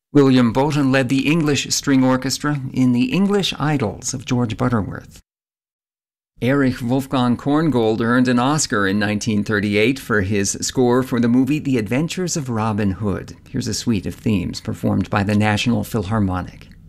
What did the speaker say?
William Bowton led the English String Orchestra in The English Idylls of George Butterworth. Erich Wolfgang Korngold earned an Oscar in 1938 for his score for the movie The Adventures of Robin Hood. Here's a suite of themes performed by the National Philharmonic.